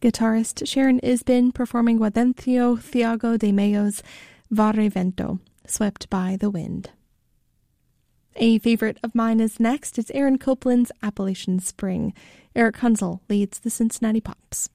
Guitarist Sharon Isbin performing Guadencio Thiago de Mello's Varre Vento, Swept by the Wind. A favorite of mine is next. It's Aaron Copland's Appalachian Spring. Eric Hunzel leads the Cincinnati Pops.